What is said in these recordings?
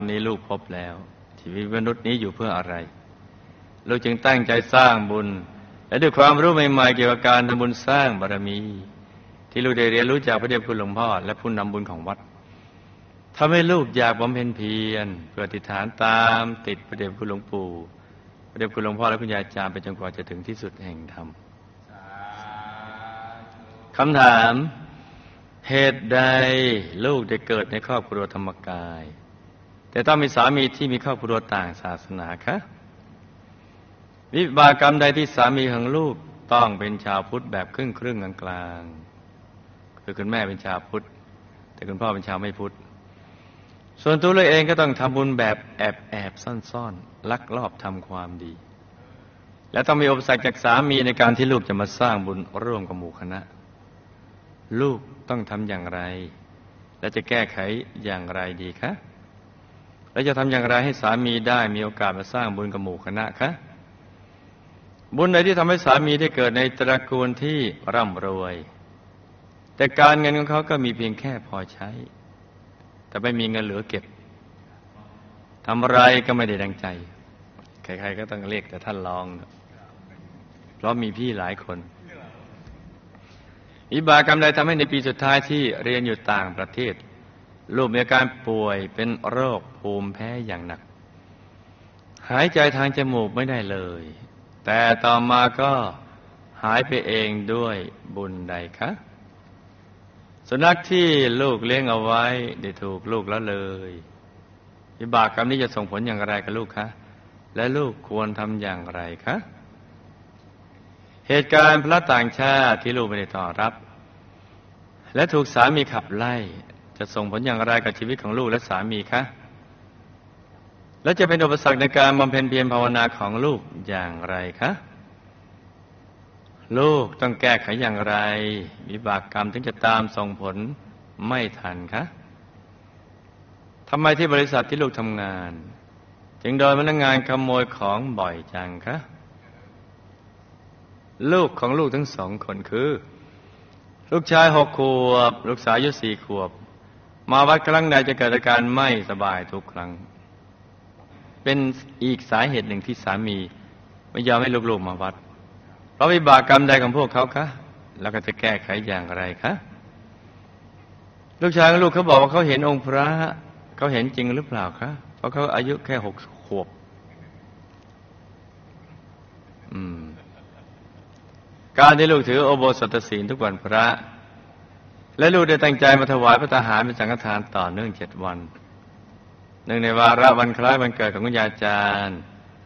นี้ลูกพบแล้วชีวิตมนุษย์นี้อยู่เพื่ออะไรลูกจึงตั้งใจสร้างบุญและด้วยความรู้ใหม่ๆเกี่ยวกับการทำบุญสร้างบารมีที่ลูกได้เรียนรู้จากพระเดชคุณหลวงพ่อและผู้นำบุญของวัดทำให้ลูกอยากบำเพ็ญเพียรเพื่ออธิษฐานตามติดพระเดชคุณหลวงปู่พระเดชคุณหลวงพ่อและคุณยายจารย์ไปจนกว่าจะถึงที่สุดแห่งธรรมคำถามเหตุใดลูกได้เกิดในครอบครัวธรรมกายแต่ต้องมีสามีที่มีครอบครัวต่างศาสนาคะวิบากกรรมใดที่สามีของลูกต้องเป็นชาวพุทธแบบครึ่งกลางคือคุณแม่เป็นชาวพุทธแต่คุณพ่อเป็นชาวไม่พุทธส่วนตัวเราเองก็ต้องทำบุญแบบแอบซ่อนลักลอบทำความดีและต้องมีอุปสรรคจากสามีในการที่ลูกจะมาสร้างบุญร่วมกับหมู่คณะลูกต้องทำอย่างไรและจะแก้ไขอย่างไรดีคะและจะทำอย่างไรให้สามีได้มีโอกาสมาสร้างบุญกับหมู่คณะคะบุญใดที่ทำให้สามีได้เกิดในตระกูลที่ร่ำรวยแต่การเงินของเขาก็มีเพียงแค่พอใช้แต่ไม่มีเงินเหลือเก็บทำอะไรก็ไม่ได้ดังใจใครๆก็ต้องเรียกแต่ท่านรองเพราะมีพี่หลายคนวิบากกรรมใดทำให้ในปีสุดท้ายที่เรียนอยู่ต่างประเทศลูกมีอาการป่วยเป็นโรคภูมิแพ้อย่างหนักหายใจทางจมูกไม่ได้เลยแต่ต่อมาก็หายไปเองด้วยบุญใดคะสุนัขที่ลูกเลี้ยงเอาไว้ได้ถูกลูกละเลยวิบากกรรมนี้จะส่งผลอย่างไรกับลูกคะและลูกควรทำอย่างไรคะเหตุการณ์พระต่างชาติที่ลูกไม่ได้ต้อนรับและถูกสามีขับไล่จะส่งผลอย่างไรกับชีวิตของลูกและสามีคะและจะเป็นอุปสรรคในการบำเพ็ญเพียรภาวนาของลูกอย่างไรคะลูกต้องแก้ไขอย่างไรวิบากกรรมถึงจะตามส่งผลไม่ทันคะทำไมที่บริษัทที่ลูกทำงานจึงโดนพนักงานขโมยของบ่อยจังคะลูกของลูกทั้ง2 คนคือลูกชาย6 ขวบลูกสาวอายุ4 ขวบมาวัดครั้งใดจะเกิดอาการไม่สบายทุกครั้งเป็นอีกสาเหตุหนึ่งที่สามีไม่ยอมให้ลูกๆมาวัดเพราะวิบากกรรมใดของพวกเขาคะแล้วก็จะแก้ไขอย่างไรคะลูกชายกับลูกเขาบอกว่าเขาเห็นองค์พระเขาเห็นจริงหรือเปล่าคะเพราะเขาอายุแค่6 ขวบการที่ลูกถือโอโบสถศีลทุกวันพระและลูกได้ตั้งใจมาถวายพระทหารเป็นสังฆทานต่อเนื่อง7 วันเนื่องในวาระวันคล้ายวันเกิดของคุณยายจารย์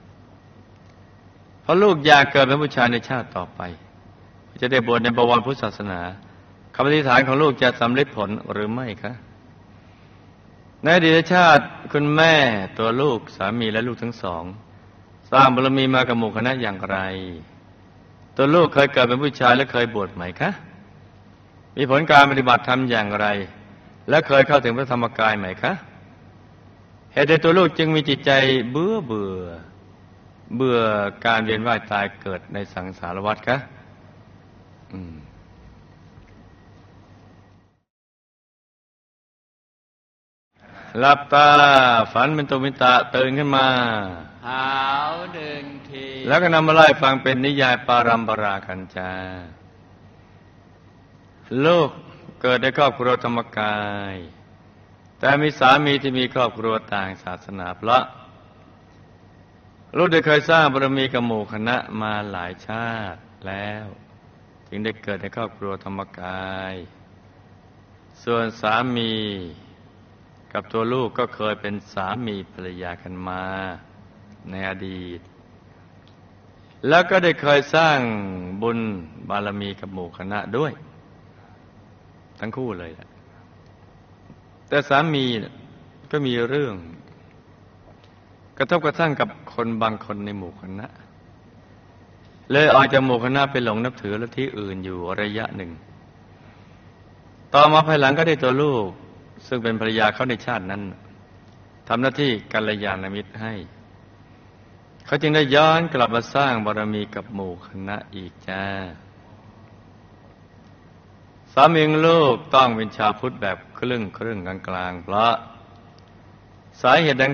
เพราะลูกอยากเกิดเป็นผู้ชายในชาติต่อไปจะได้บวชในบวรพุทธศาสนาคำอธิษฐานของลูกจะสำเร็จผลหรือไม่คะในอดีตชาติคุณแม่ตัวลูกสามีและลูกทั้ง2สร้างบารมีมากับหมู่คณะอย่างไรตัวลูกเคยเกิดเป็นผู้ชายและเคยบวชไหมคะมีผลการปฏิบัติธรรมอย่างไรและเคยเข้าถึงพระธรรมกายไหมคะเหตุใดตัวลูกจึงมีจิตใจเบื่อการเวียนว่ายตายเกิดในสังสารวัฏคะหลับตาฝันเป็นตุมิตะตื่นขึ้นมาหาว1 ทีแล้วก็นำมาไล่ฟังเป็นนิยายปารัมปรากันจาลูกเกิดในครอบครัวธรรมกายแต่มีสามีที่มีครอบครัวต่างศาสนาเพราะลูกได้เคยสร้างบารมีกับหมู่คณะมาหลายชาติแล้วจึงได้เกิดในครอบครัวธรรมกายส่วนสามีกับตัวลูกก็เคยเป็นสามีภรรยากันมาในอดีตแล้วก็ได้เคยสร้างบุญบารมีกับหมู่คณะด้วยทั้งคู่เลยแหละแต่สามีก็มีเรื่องกระทบกระทั่งกับคนบางคนในหมู่คณะเลยออกจากหมู่คณะไปหลงนับถือลัทธิอื่นอยู่ระยะหนึ่งต่อมาภายหลังก็ได้ตัวลูกซึ่งเป็นภรรยาเขาในชาตินั้นทำหน้าที่กัลยาณมิตรให้เขาจึงได้ย้อนกลับมาสร้างบารมีกับหมู่คณะอีกจ้าสามีลูกต้องเป็นชาวพุทธแบบครึ่งกลางเพราะสาเหตุดัง